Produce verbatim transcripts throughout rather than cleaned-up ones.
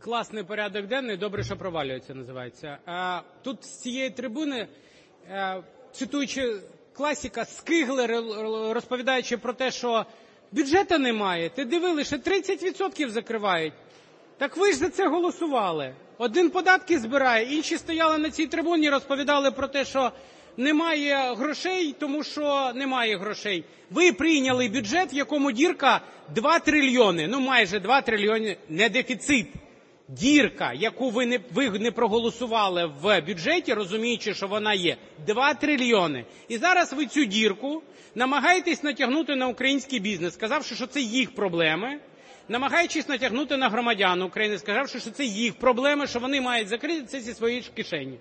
Класний порядок денний, добре, що провалюється, називається. Тут з цієї трибуни, цитуючи класика, скигли, розповідаючи про те, що бюджету немає. Ти диви, лише тридцять відсотків закривають. Так ви ж за це голосували. Один податки збирає, інші стояли на цій трибуні, розповідали про те, що немає грошей, тому що немає грошей. Ви прийняли бюджет, в якому дірка два трильйони, ну майже два трильйони, не дефіцит. Дірка, яку ви не, ви не проголосували в бюджеті, розуміючи, що вона є, два трильйони. І зараз ви цю дірку намагаєтесь натягнути на український бізнес, сказавши, що це їх проблеми, намагаючись натягнути на громадян України, сказавши, що це їх проблеми, що вони мають закрити це зі своєї ж кишені.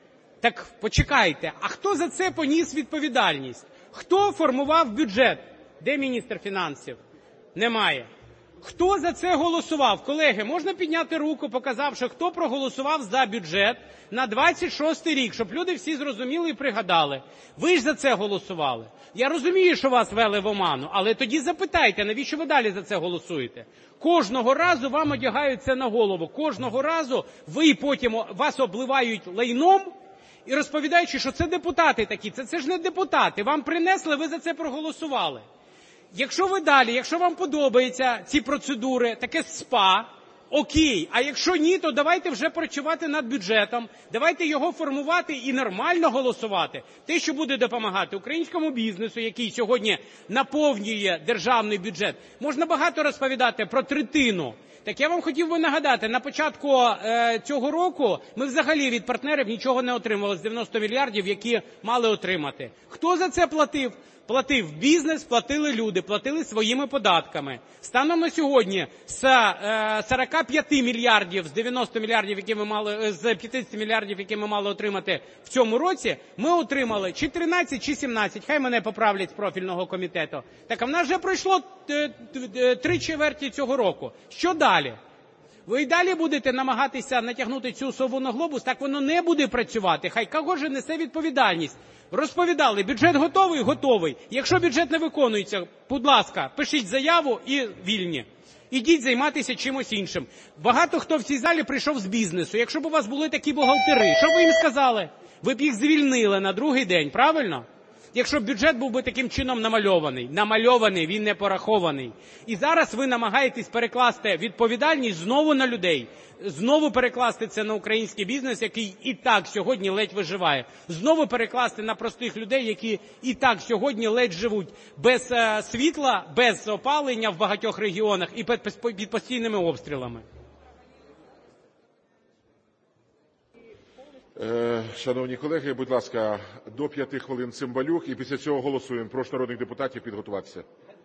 Так почекайте, а хто за це поніс відповідальність? Хто формував бюджет? Де міністр фінансів? Немає. Хто за це голосував? Колеги, можна підняти руку, показавши, хто проголосував за бюджет на двадцять шостий рік, щоб люди всі зрозуміли і пригадали. Ви ж за це голосували. Я розумію, що вас вели в оману, але тоді запитайте, навіщо ви далі за це голосуєте? Кожного разу вам одягають це на голову. Кожного разу ви потім вас обливають лайном і розповідаючи, що це депутати такі. Це, це ж не депутати. Вам принесли, ви за це проголосували. Якщо ви далі, якщо вам подобаються ці процедури, таке СПА, окей. А якщо ні, то давайте вже працювати над бюджетом, давайте його формувати і нормально голосувати. Те, що буде допомагати українському бізнесу, який сьогодні наповнює державний бюджет. Можна багато розповідати про третину. Так я вам хотів би нагадати, на початку е, цього року ми взагалі від партнерів нічого не отримали з дев'яноста мільярдів, які мали отримати. Хто за це платив? Платив бізнес, платили люди, платили своїми податками. Станом на сьогодні з е, сорок п'ять мільярдів, з дев'яноста мільярдів, які ми мали, з п'ятдесят мільярдів, які ми мали отримати в цьому році, ми отримали чи тринадцять, чи сімнадцять, хай мене поправлять з профільного комітету. Так, а в нас вже пройшло три чверті цього року. Що далі? Ви й далі будете намагатися натягнути цю сову на глобус, так воно не буде працювати. Хай кожен несе відповідальність. Розповідали, бюджет готовий? Готовий. Якщо бюджет не виконується, будь ласка, пишіть заяву і вільні. Ідіть займатися чимось іншим. Багато хто в цій залі прийшов з бізнесу. Якщо б у вас були такі бухгалтери, що б ви їм сказали? Ви б їх звільнили на другий день, правильно? Якщо б бюджет був би таким чином намальований. Намальований, він не порахований. І зараз ви намагаєтесь перекласти відповідальність знову на людей. Знову перекласти це на український бізнес, який і так сьогодні ледь виживає. Знову перекласти на простих людей, які і так сьогодні ледь живуть. Без е, світла, без опалення в багатьох регіонах і під, під постійними обстрілами. Шановні колеги, будь ласка, до п'яти хвилин Цимбалюк, і після цього голосуємо. Прошу народних депутатів підготуватися.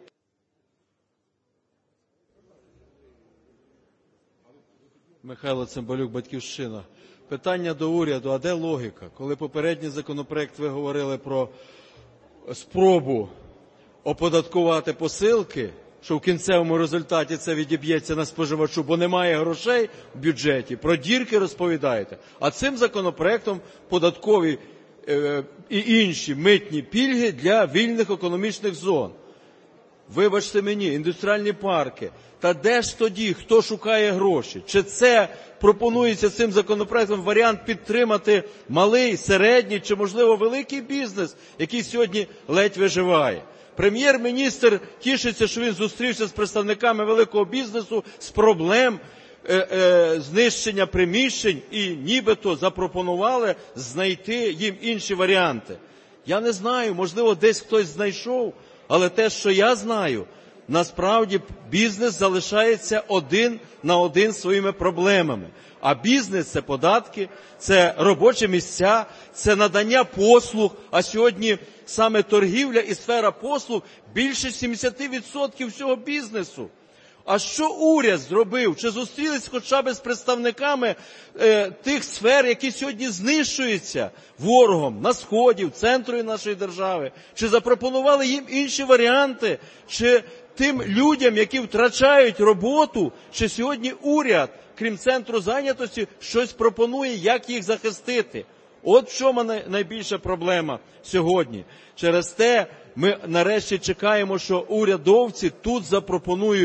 Михайло Цимбалюк, Батьківщина. Питання до уряду, а де логіка? Коли попередній законопроект ви говорили про спробу оподаткувати посилки, що в кінцевому результаті це відіб'ється на споживачу, бо немає грошей в бюджеті, про дірки розповідаєте. А цим законопроектом податкові е, і інші митні пільги для вільних економічних зон. Вибачте мені, індустріальні парки. Та де ж тоді, хто шукає гроші? Чи це пропонується цим законопроектом варіант підтримати малий, середній чи, можливо, великий бізнес, який сьогодні ледь виживає? Прем'єр-міністр тішиться, що він зустрівся з представниками великого бізнесу з проблем е, е, знищення приміщень і нібито запропонували знайти їм інші варіанти. Я не знаю, можливо, десь хтось знайшов, але те, що я знаю, насправді бізнес залишається один на один зі своїми проблемами. А бізнес – це податки, це робочі місця, це надання послуг. А сьогодні саме торгівля і сфера послуг – більше сімдесят відсотків всього бізнесу. А що уряд зробив? Чи зустрілись хоча б з представниками е, тих сфер, які сьогодні знищуються ворогом на сході, в центрі нашої держави? Чи запропонували їм інші варіанти? Чи тим людям, які втрачають роботу, чи сьогодні уряд, крім центру зайнятості, щось пропонує, як їх захистити? От в чому найбільша проблема сьогодні. Через те ми нарешті чекаємо, що урядовці тут запропонують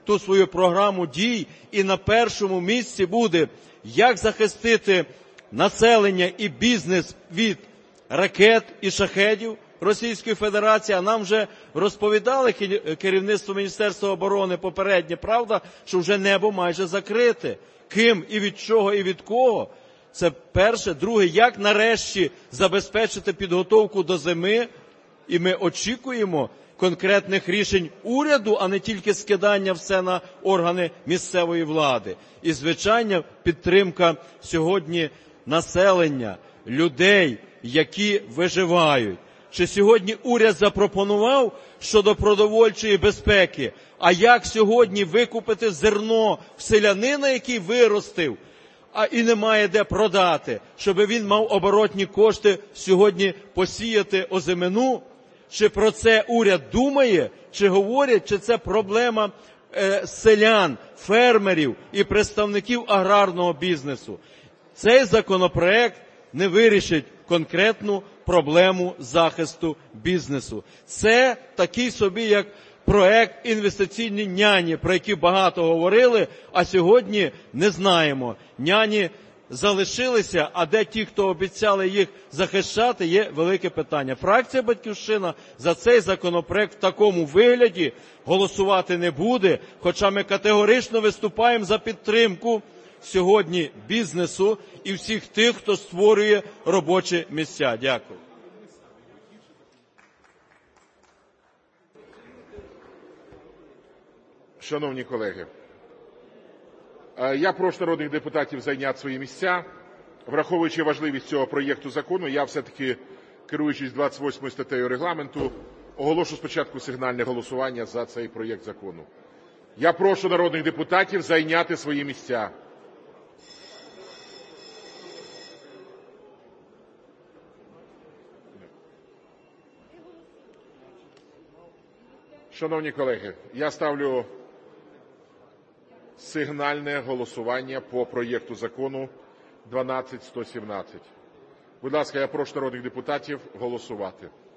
ту свою програму дій, і на першому місці буде, як захистити населення і бізнес від ракет і шахедів Російської Федерації. А нам вже розповідали керівництво Міністерства оборони попереднє, правда, що вже небо майже закрите. Ким і від чого і від кого? Це перше. Друге, як нарешті забезпечити підготовку до зими, і ми очікуємо конкретних рішень уряду, а не тільки скидання все на органи місцевої влади. І, звичайно, підтримка сьогодні населення, людей, які виживають. Чи сьогодні уряд запропонував щодо продовольчої безпеки, а як сьогодні викупити зерно в селянина, який виростив, а і немає де продати, щоб він мав оборотні кошти сьогодні посіяти озимину? Чи про це уряд думає, чи говорять, чи це проблема е, селян, фермерів і представників аграрного бізнесу? Цей законопроект не вирішить конкретну проблему захисту бізнесу. Це такий собі, як проект «Інвестиційні няні», про які багато говорили, а сьогодні не знаємо. Няні залишилися, а де ті, хто обіцяли їх захищати, є велике питання. Фракція «Батьківщина» за цей законопроект в такому вигляді голосувати не буде, хоча ми категорично виступаємо за підтримку сьогодні бізнесу і всіх тих, хто створює робочі місця. Дякую. Шановні колеги, я прошу народних депутатів зайняти свої місця. Враховуючи важливість цього проєкту закону, я все-таки, керуючись двадцять восьмою статтею Регламенту, оголошу спочатку сигнальне голосування за цей проєкт закону. Я прошу народних депутатів зайняти свої місця. Шановні колеги, я ставлю сигнальне голосування по проєкту закону дванадцять сто сімнадцять. Будь ласка, я прошу народних депутатів голосувати.